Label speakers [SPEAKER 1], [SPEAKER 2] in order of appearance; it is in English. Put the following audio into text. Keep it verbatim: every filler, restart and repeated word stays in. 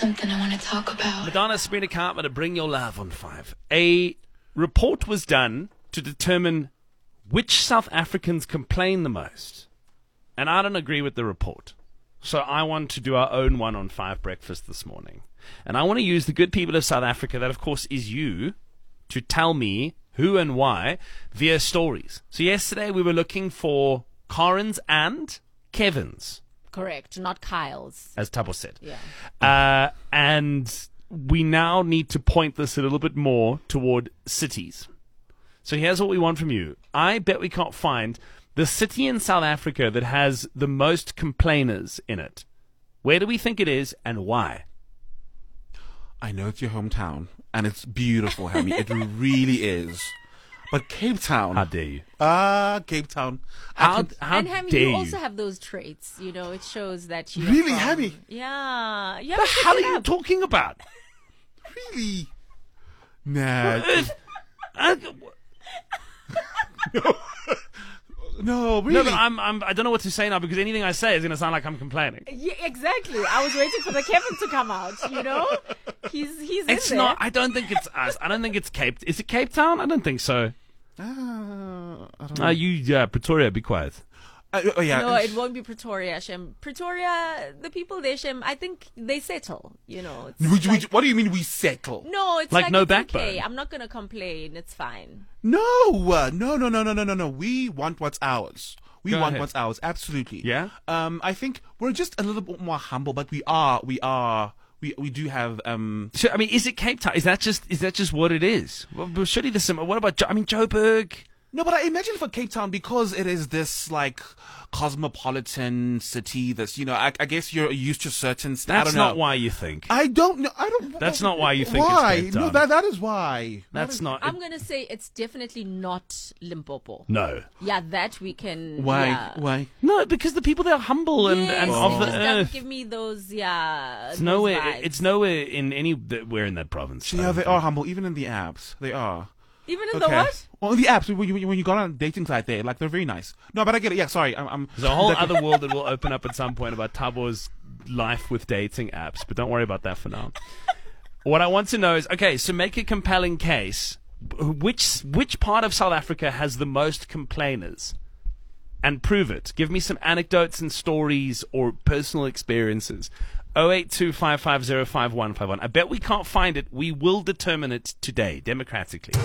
[SPEAKER 1] something I want to talk about.
[SPEAKER 2] Madonna, Sabrina Carpenter to Bring Your Love on Five. A report was done to determine which South Africans complain the most. And I don't agree with the report. So I want to do our own one on Five Breakfast this morning. And I want to use the good people of South Africa, that of course is you, to tell me who and why via stories. So yesterday we were looking for Karen's and Kevin's.
[SPEAKER 3] Correct, not Kyle's.
[SPEAKER 2] As Tabo said.
[SPEAKER 3] Yeah.
[SPEAKER 2] Uh, and we now need to point this a little bit more toward cities. So here's what we want from you. I bet we can't find the city in South Africa that has the most complainers in it. Where do we think it is and why?
[SPEAKER 4] I know it's your hometown, and it's beautiful, Hammy. It really is. But Cape Town.
[SPEAKER 2] How dare you?
[SPEAKER 4] Ah, uh, Cape Town.
[SPEAKER 2] How,
[SPEAKER 4] can,
[SPEAKER 2] how
[SPEAKER 3] and Hammy,
[SPEAKER 2] dare
[SPEAKER 3] you
[SPEAKER 2] you?
[SPEAKER 3] also have those traits. You know, it shows that you
[SPEAKER 4] Really,
[SPEAKER 3] from,
[SPEAKER 4] Hammy?
[SPEAKER 3] Yeah. You
[SPEAKER 2] the
[SPEAKER 3] haven't
[SPEAKER 2] hell are
[SPEAKER 3] picked it
[SPEAKER 2] you
[SPEAKER 3] up.
[SPEAKER 2] talking about?
[SPEAKER 4] Really? Nah.
[SPEAKER 2] Uh,
[SPEAKER 4] no, really.
[SPEAKER 2] No, but I'm, I'm, I don't know what to say now because anything I say is going to sound like I'm complaining.
[SPEAKER 3] Yeah, exactly. I was waiting for the Kevin to come out. You know, he's he's.
[SPEAKER 2] It's
[SPEAKER 3] in
[SPEAKER 2] not.
[SPEAKER 3] there.
[SPEAKER 2] I don't think it's us. I don't think it's Cape. Is it Cape Town? I don't think so.
[SPEAKER 4] Uh, I don't
[SPEAKER 2] Uh,
[SPEAKER 4] know.
[SPEAKER 2] you, yeah, Pretoria, be quiet.
[SPEAKER 4] Uh, oh, yeah.
[SPEAKER 3] No, it won't be Pretoria, Shem. Pretoria, the people there, Shem, I think they settle. You know. It's
[SPEAKER 4] Which,
[SPEAKER 3] like,
[SPEAKER 4] which, what do you mean we settle?
[SPEAKER 3] no, it's
[SPEAKER 2] Like
[SPEAKER 3] like,
[SPEAKER 2] no
[SPEAKER 3] it's
[SPEAKER 2] backbone.
[SPEAKER 3] okay. I'm not gonna complain. It's fine.
[SPEAKER 4] No, uh, no, no, no, no, no, no, no. We want what's ours. We
[SPEAKER 2] Go
[SPEAKER 4] want
[SPEAKER 2] ahead.
[SPEAKER 4] what's ours. Absolutely.
[SPEAKER 2] Yeah?
[SPEAKER 4] Um, I think we're just a little bit more humble, but we are, we are, we we do have. Um,
[SPEAKER 2] So, I mean, is it Cape Town? Is that just, is that just what it is? Well, but surely there's some. What about? Jo- I mean, Joburg.
[SPEAKER 4] no, but I imagine for Cape Town because it is this like cosmopolitan city. This, you know, I, I guess you're used to certain. St- I
[SPEAKER 2] That's
[SPEAKER 4] don't know.
[SPEAKER 2] not why you think.
[SPEAKER 4] I don't know. I don't.
[SPEAKER 2] That's not why you think it's
[SPEAKER 4] why?
[SPEAKER 2] Cape
[SPEAKER 4] No,
[SPEAKER 2] Town.
[SPEAKER 4] that that is why.
[SPEAKER 2] That's not.
[SPEAKER 3] I'm gonna say it's definitely not Limpopo.
[SPEAKER 2] no.
[SPEAKER 3] Yeah, that we can.
[SPEAKER 4] Why?
[SPEAKER 3] Yeah.
[SPEAKER 4] Why?
[SPEAKER 2] No, because the people there are humble and,
[SPEAKER 3] Yes,
[SPEAKER 2] and
[SPEAKER 3] it
[SPEAKER 2] of the
[SPEAKER 3] just doesn't
[SPEAKER 2] earth.
[SPEAKER 3] give me those. Yeah.
[SPEAKER 2] It's
[SPEAKER 3] those
[SPEAKER 2] nowhere.
[SPEAKER 3] vibes.
[SPEAKER 2] It's nowhere in any. Where in that province? I
[SPEAKER 4] Yeah,
[SPEAKER 2] don't
[SPEAKER 4] they
[SPEAKER 2] think.
[SPEAKER 4] are humble, even in the apps. They are.
[SPEAKER 3] Even in the what?
[SPEAKER 4] Well, in the apps, when you, when you go on a dating site there, like, they're very nice. No, but I get it. Yeah, sorry. I'm, I'm
[SPEAKER 2] There's a whole other world that will open up at some point about Tabo's life with dating apps, but don't worry about that for now. What I want to know is, okay, so make a compelling case. Which which part of South Africa has the most complainers? And prove it. Give me some anecdotes and stories or personal experiences. oh eight two five five zero five one five one. I bet we can't find it. We will determine it today, democratically.